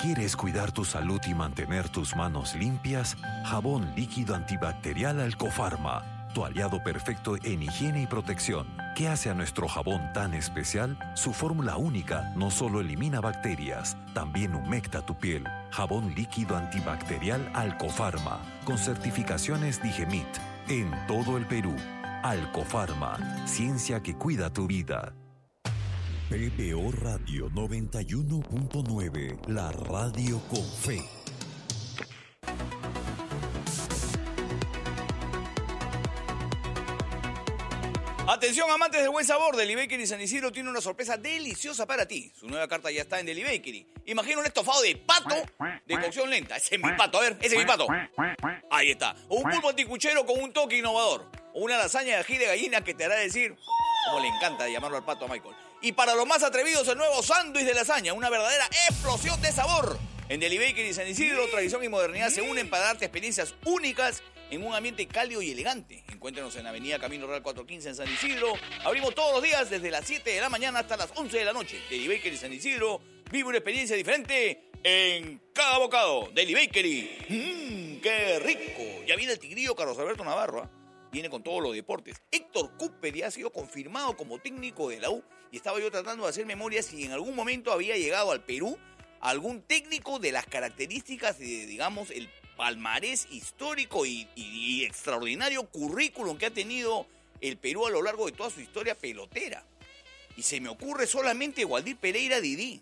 ¿Quieres cuidar tu salud y mantener tus manos limpias? Jabón líquido antibacterial Alcofarma, tu aliado perfecto en higiene y protección. ¿Qué hace a nuestro jabón tan especial? Su fórmula única no solo elimina bacterias, también humecta tu piel. Jabón líquido antibacterial Alcofarma, con certificaciones Digemit, en todo el Perú. Alcofarma, ciencia que cuida tu vida. PBO Radio 91.9, la radio con fe. Atención, amantes del buen sabor, Deli Bakery San Isidro tiene una sorpresa deliciosa para ti. Su nueva carta ya está en Deli Bakery. Imagina un estofado de pato de cocción lenta. Ese es mi pato, a ver, ese es mi pato. Ahí está. O un pulpo anticuchero con un toque innovador. O una lasaña de ají de gallina que te hará decir como le encanta llamarlo al pato a Michael. Y para los más atrevidos, el nuevo sándwich de lasaña, una verdadera explosión de sabor. En Deli Bakery San Isidro, tradición y modernidad se unen para darte experiencias únicas en un ambiente cálido y elegante. Encuéntranos en Avenida Camino Real 415 en San Isidro. Abrimos todos los días desde las 7 de la mañana hasta las 11 de la noche. Deli Bakery San Isidro, vive una experiencia diferente en cada bocado. Deli Bakery, ¡qué rico! Ya viene el tigrillo Carlos Alberto Navarro, viene con todos los deportes. Héctor Cooper ya ha sido confirmado como técnico de la U. Y estaba yo tratando de hacer memoria si en algún momento había llegado al Perú algún técnico de las características de, digamos, el palmarés histórico y extraordinario currículum que ha tenido el Perú a lo largo de toda su historia pelotera. Y se me ocurre solamente Waldir Pereira Didi.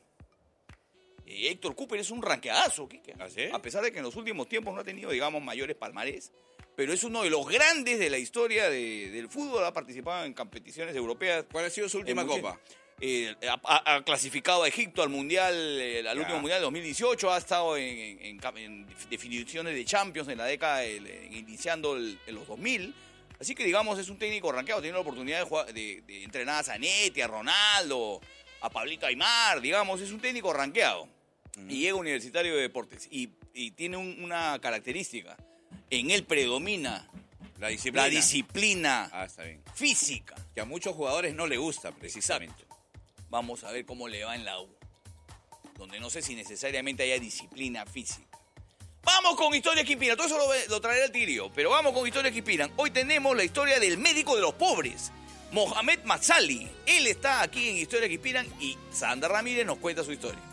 Héctor Cooper es un ranqueadazo, Quique. ¿Ah, sí? A pesar de que en los últimos tiempos no ha tenido, digamos, mayores palmarés, pero es uno de los grandes de la historia del fútbol. Ha participado en competiciones europeas. ¿Cuál ha sido su última copa? Ha clasificado a Egipto al Mundial, al último Mundial de 2018. Ha estado en definiciones de Champions en la década, iniciando en los 2000. Así que, digamos, es un técnico rankeado. Tiene la oportunidad de entrenar a Zanetti, a Ronaldo, a Pablito Aimar. Digamos, es un técnico rankeado. Y llega Universitario de Deportes. Y tiene una característica. En él predomina la disciplina está bien. física. Que a muchos jugadores no le gusta, precisamente. Exacto. Vamos a ver cómo le va en la U, donde no sé si necesariamente haya disciplina física. Vamos con historias que inspiran. Todo eso lo traerá el Tigrillo, pero vamos con historias que inspiran. Hoy tenemos la historia del médico de los pobres, Mohamed Matsali. Él está aquí en Historias que Inspiran y Sandra Ramírez nos cuenta su historia.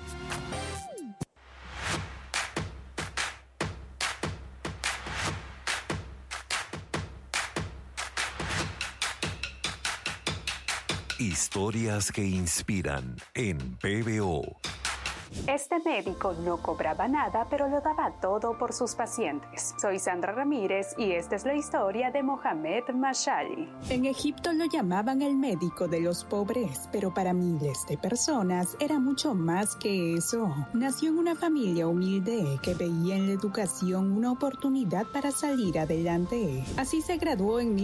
Historias que inspiran en PBO. Este médico no cobraba nada, pero lo daba todo por sus pacientes. Soy Sandra Ramírez y esta es la historia de Mohamed Mashali. En Egipto lo llamaban el médico de los pobres, pero para miles de personas era mucho más que eso. Nació en una familia humilde que veía en la educación una oportunidad para salir adelante. Así se graduó en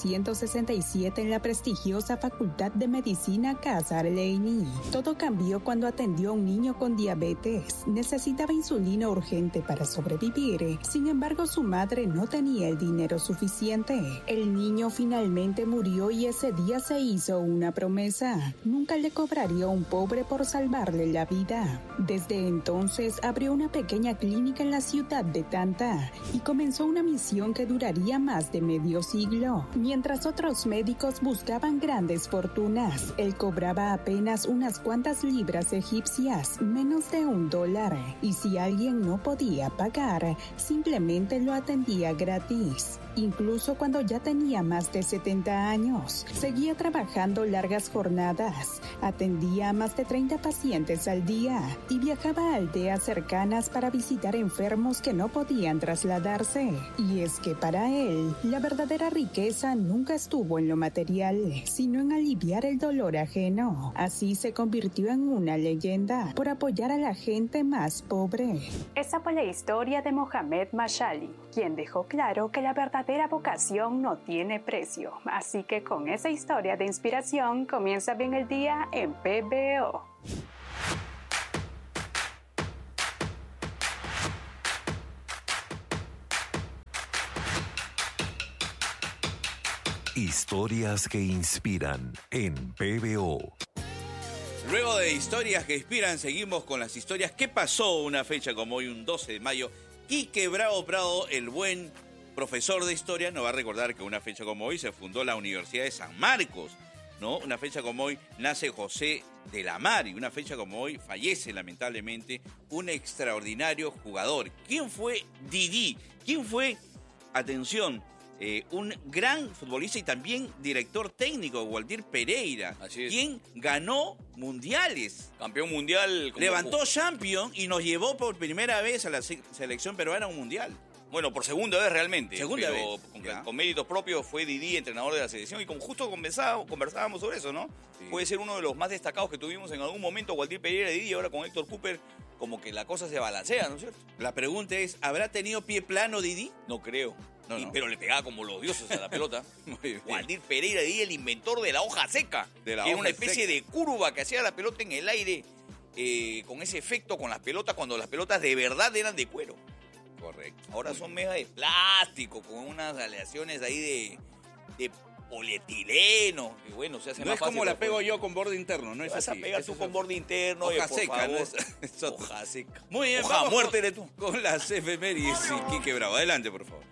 1967 en la prestigiosa Facultad de Medicina Qasar Leini. Todo cambió cuando atendió a un niño con diabetes. Necesitaba insulina urgente para sobrevivir. Sin embargo, su madre no tenía el dinero suficiente. El niño finalmente murió y ese día se hizo una promesa. Nunca le cobraría a un pobre por salvarle la vida. Desde entonces abrió una pequeña clínica en la ciudad de Tanta y comenzó una misión que duraría más de medio siglo. Mientras otros médicos buscaban grandes fortunas, él cobraba apenas unas cuantas libras egipcias, menos de $1, y si alguien no podía pagar, simplemente lo atendía gratis. Incluso cuando ya tenía más de 70 años, seguía trabajando largas jornadas, atendía a más de 30 pacientes al día y viajaba a aldeas cercanas para visitar enfermos que no podían trasladarse. Y es que para él, la verdadera riqueza nunca estuvo en lo material, sino en aliviar el dolor ajeno. Así se convirtió en una leyenda por apoyar a la gente más pobre. Esa fue la historia de Mohamed Mashali, quien dejó claro que la verdadera vocación no tiene precio. Así que con esa historia de inspiración comienza bien el día en PBO. Historias que inspiran en PBO. Luego de historias que inspiran, seguimos con las historias. ¿Qué pasó una fecha como hoy, un 12 de mayo? Quique Bravo Prado, el buen profesor de historia, nos va a recordar que una fecha como hoy se fundó la Universidad de San Marcos, ¿no? Una fecha como hoy nace José de la Mar y una fecha como hoy fallece lamentablemente un extraordinario jugador. ¿Quién fue Didi? ¿Quién fue, atención, un gran futbolista y también director técnico, Waldir Pereira? Así es. Quien ganó mundiales, Campeón mundial. levantó champion y nos llevó por primera vez a la selección peruana a un mundial. Bueno, por segunda vez realmente. Segunda pero vez, ya. con méritos propios fue Didi, entrenador de la selección. Y como justo conversábamos sobre eso, ¿no? Sí. Puede ser uno de los más destacados que tuvimos en algún momento, Waldir Pereira, Didi, y ahora con Héctor Cooper, como que la cosa se balancea, ¿no es cierto? La pregunta es, ¿habrá tenido pie plano Didi? No creo. No. Pero le pegaba como los dioses a la pelota. Muy bien. Waldir Pereira, Didi, el inventor de la hoja seca. De la que era hoja una especie seca. de curva que hacía la pelota en el aire, con ese efecto con las pelotas, cuando las pelotas de verdad eran de cuero. Correcto. Ahora son mega de plástico, con unas aleaciones ahí de polietileno. Y bueno, se hace No más es como fácil la para pego poder- yo con borde interno, no es Vas a así. pegar Eso tú es con borde interno. hoja por seca, favor. ¿no? Es otro. Hoja seca. Muy bien, Hoja vamos muerte eres tú. con las efemérides y Quique Bravo. Adelante, por favor.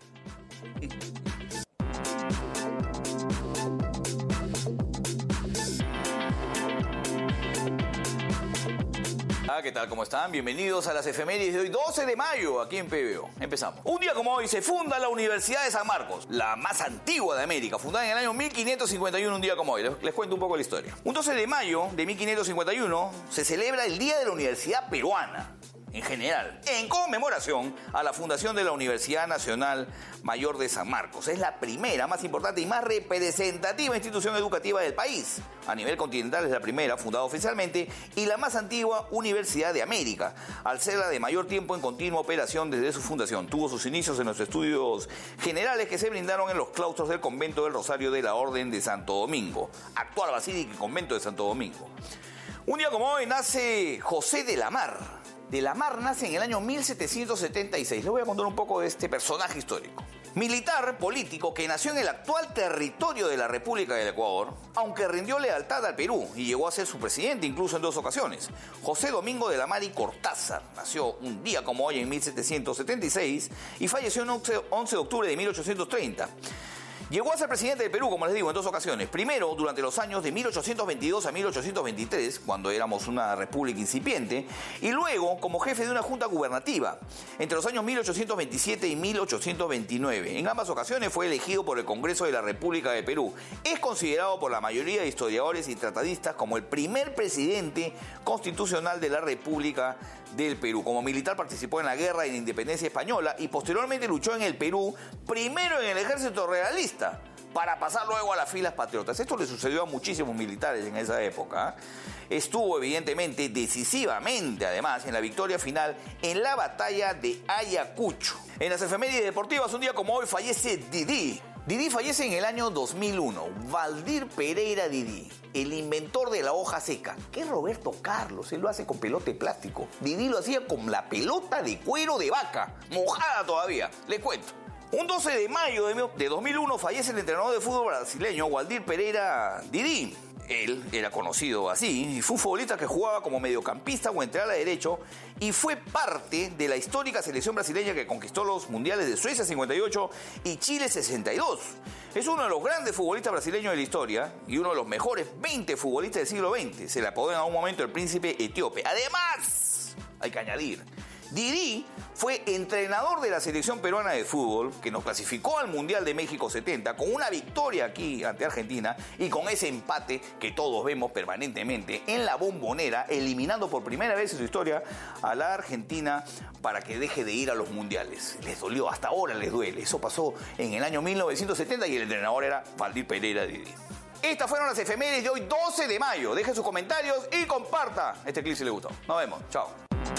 ¿Qué tal? ¿Cómo están? Bienvenidos a las efemérides de hoy, 12 de mayo, aquí en PBO. Empezamos. Un día como hoy se funda la Universidad de San Marcos, la más antigua de América, fundada en el año 1551, un día como hoy. Les cuento un poco la historia. Un 12 de mayo de 1551 se celebra el Día de la Universidad Peruana. En general, en conmemoración a la fundación de la Universidad Nacional Mayor de San Marcos. Es la primera, más importante y más representativa institución educativa del país. A nivel continental es la primera, fundada oficialmente, y la más antigua universidad de América, al ser la de mayor tiempo en continua operación desde su fundación. Tuvo sus inicios en los estudios generales que se brindaron en los claustros del convento del Rosario de la Orden de Santo Domingo, actual Basílica y Convento de Santo Domingo. Un día como hoy nace José de la Mar. De la Mar nace en el año 1776. Les voy a contar un poco de este personaje histórico. Militar político que nació en el actual territorio de la República del Ecuador, aunque rindió lealtad al Perú y llegó a ser su presidente incluso en 2 ocasiones. José Domingo de la Mar y Cortázar nació un día como hoy en 1776 y falleció el 11 de octubre de 1830. Llegó a ser presidente del Perú, como les digo, en 2 ocasiones. Primero, durante los años de 1822 a 1823, cuando éramos una república incipiente, y luego como jefe de una junta gubernativa, entre los años 1827 y 1829. En ambas ocasiones fue elegido por el Congreso de la República de Perú. Es considerado por la mayoría de historiadores y tratadistas como el primer presidente constitucional de la República del Perú. Como militar participó en la Guerra de la Independencia Española y posteriormente luchó en el Perú, primero en el ejército realista, para pasar luego a las filas patriotas. Esto le sucedió a muchísimos militares en esa época. Estuvo evidentemente decisivamente, además, en la victoria final en la batalla de Ayacucho. En las efemérides deportivas, un día como hoy fallece Didi. Didi fallece en el año 2001. Waldir Pereira Didi, el inventor de la hoja seca. ¿Qué es Roberto Carlos? Él lo hace con pelota de plástico. Didi lo hacía con la pelota de cuero de vaca, mojada todavía. Les cuento. Un 12 de mayo de 2001 fallece el entrenador de fútbol brasileño Waldir Pereira Didi. Él era conocido así y fue un futbolista que jugaba como mediocampista o entre ala derecho y fue parte de la histórica selección brasileña que conquistó los mundiales de Suecia 58 y Chile 62. Es uno de los grandes futbolistas brasileños de la historia y uno de los mejores 20 futbolistas del siglo XX. Se le apodó en algún momento el príncipe etíope. Además, hay que añadir, Didi fue entrenador de la selección peruana de fútbol que nos clasificó al Mundial de México 70 con una victoria aquí ante Argentina y con ese empate que todos vemos permanentemente en la Bombonera, eliminando por primera vez en su historia a la Argentina para que deje de ir a los mundiales. Les dolió, hasta ahora les duele. Eso pasó en el año 1970 y el entrenador era Waldir Pereira Didi. Estas fueron las efemérides de hoy, 12 de mayo. Deje sus comentarios y comparta este clip si le gustó. Nos vemos. Chao.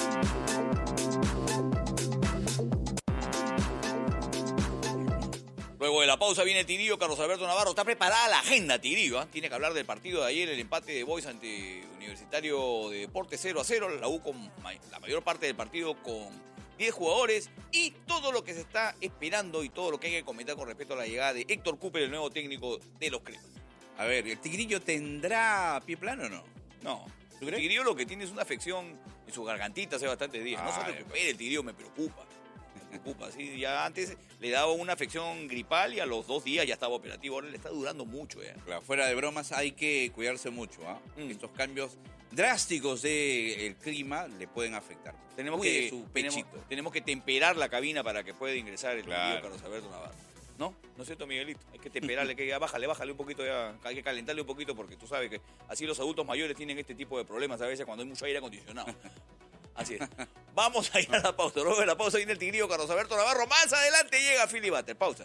Luego de la pausa viene Tirillo, Carlos Alberto Navarro. Está preparada la agenda, Tirillo. Tiene que hablar del partido de ayer, el empate de Boys ante Universitario de Deportes 0-0. La U con la mayor parte del partido con 10 jugadores y todo lo que se está esperando y todo lo que hay que comentar con respecto a la llegada de Héctor Cooper, el nuevo técnico de los Cremas. A ver, ¿el Tigrillo tendrá pie plano o no? No, El tigrillo lo que tiene es una afección en su gargantita hace bastantes días. No se recupere el tigrillo, me preocupa. Sí, ya antes le daba una afección gripal y a los 2 días ya estaba operativo. Ahora le está durando mucho ya. Claro, fuera de bromas, hay que cuidarse mucho. Estos cambios drásticos del clima le pueden afectar. Tenemos que temperar la cabina para que pueda ingresar el tigrillo Carlos Alberto Navarro. ¿No? ¿No es cierto, Miguelito? Hay que temperarle, que ya bájale un poquito, ya hay que calentarle un poquito porque tú sabes que así los adultos mayores tienen este tipo de problemas a veces cuando hay mucho aire acondicionado. Así es. Vamos a ir a la pausa. Luego de la pausa viene el tigrillo Carlos Alberto Navarro. Más adelante llega Philly Butter. Pausa.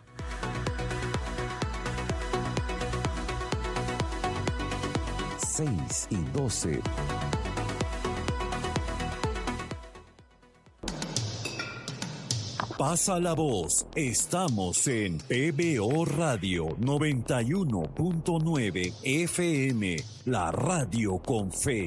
Seis y 12. Pasa la voz. Estamos en PBO Radio 91.9 FM, la radio con fe.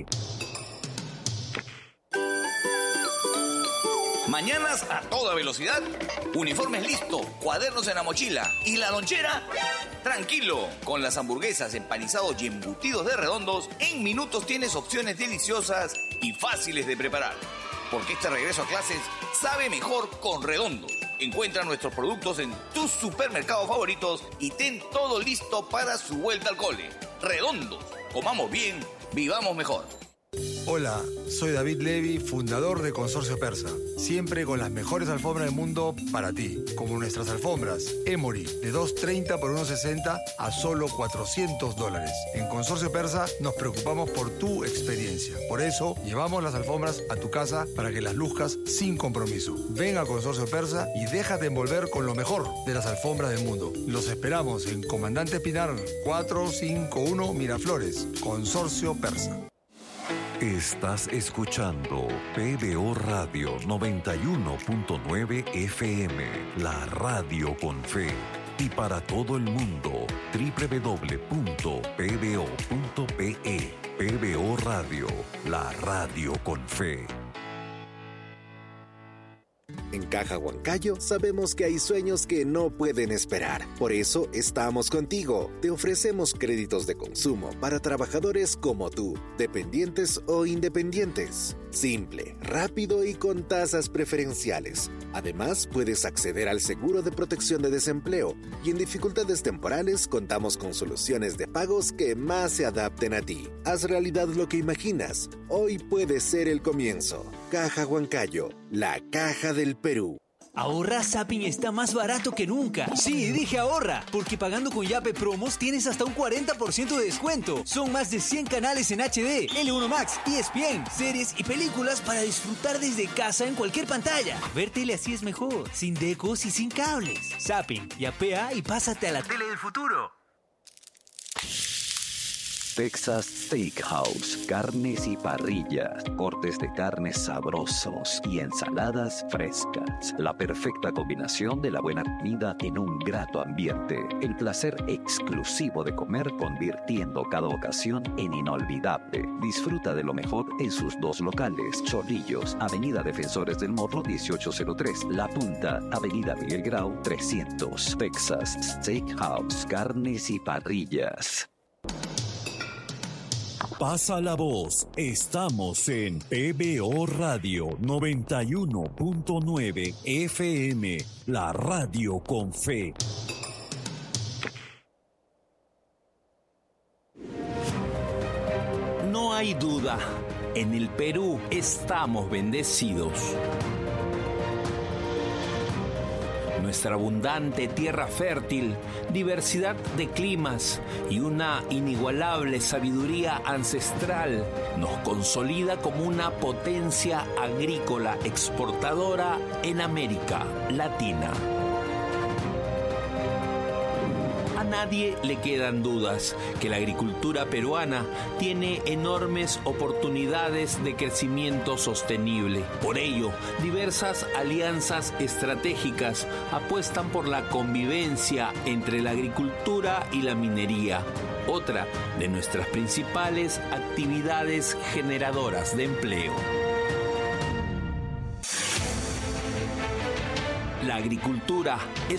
Mañanas a toda velocidad, uniformes listos, cuadernos en la mochila y la lonchera, tranquilo. Con las hamburguesas, empanizados y embutidos de Redondos, en minutos tienes opciones deliciosas y fáciles de preparar. Porque este regreso a clases sabe mejor con Redondos. Encuentra nuestros productos en tus supermercados favoritos y ten todo listo para su vuelta al cole. Redondos, comamos bien, vivamos mejor. Hola, soy David Levy, fundador de Consorcio Persa. Siempre con las mejores alfombras del mundo para ti. Como nuestras alfombras Emory, de $2.30 por $1.60 a solo $400. En Consorcio Persa nos preocupamos por tu experiencia. Por eso, llevamos las alfombras a tu casa para que las luzcas sin compromiso. Ven a Consorcio Persa y déjate envolver con lo mejor de las alfombras del mundo. Los esperamos en Comandante Pinar 451 Miraflores. Consorcio Persa. Estás escuchando PBO Radio 91.9 FM, la radio con fe. Y para todo el mundo, www.pbo.pe. PBO Radio, la radio con fe. En Caja Huancayo sabemos que hay sueños que no pueden esperar. Por eso estamos contigo. Te ofrecemos créditos de consumo para trabajadores como tú, dependientes o independientes. Simple, rápido y con tasas preferenciales. Además, puedes acceder al seguro de protección de desempleo y en dificultades temporales contamos con soluciones de pagos que más se adapten a ti. Haz realidad lo que imaginas. Hoy puede ser el comienzo. Caja Huancayo, la caja del Perú. Ahorra Zapping está más barato que nunca. Sí, dije ahorra, porque pagando con Yape Promos tienes hasta un 40% de descuento. Son más de 100 canales en HD, L1 Max, ESPN, series y películas para disfrutar desde casa en cualquier pantalla. Ver tele así es mejor, sin decos y sin cables. Zapping, yapea y pásate a la tele del futuro. Texas Steakhouse, carnes y parrillas, cortes de carnes sabrosos y ensaladas frescas. La perfecta combinación de la buena comida en un grato ambiente. El placer exclusivo de comer convirtiendo cada ocasión en inolvidable. Disfruta de lo mejor en sus 2 locales. Chorrillos, Avenida Defensores del Morro 1803. La Punta, Avenida Miguel Grau 300. Texas Steakhouse, carnes y parrillas. Pasa la voz. Estamos en PBO Radio 91.9 FM, la radio con fe. No hay duda, en el Perú estamos bendecidos. Nuestra abundante tierra fértil, diversidad de climas y una inigualable sabiduría ancestral nos consolida como una potencia agrícola exportadora en América Latina. A nadie le quedan dudas que la agricultura peruana tiene enormes oportunidades de crecimiento sostenible. Por ello, diversas alianzas estratégicas apuestan por la convivencia entre la agricultura y la minería, otra de nuestras principales actividades generadoras de empleo. La agricultura es